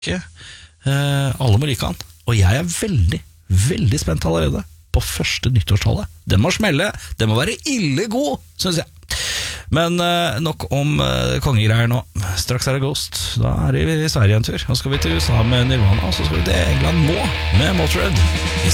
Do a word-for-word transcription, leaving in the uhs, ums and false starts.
uh, Alle må like han. Og jeg er veldig, veldig spent allerede på første nyttårstallet. Den må smelle, den må være ille god, synes jeg. Men uh, nok om uh, kongegreier nå. Straks er det Ghost. Da er vi i Sverige en tur. Nå skal vi til U S A med Nirvana, og så skal vi til England nå med Motörhead.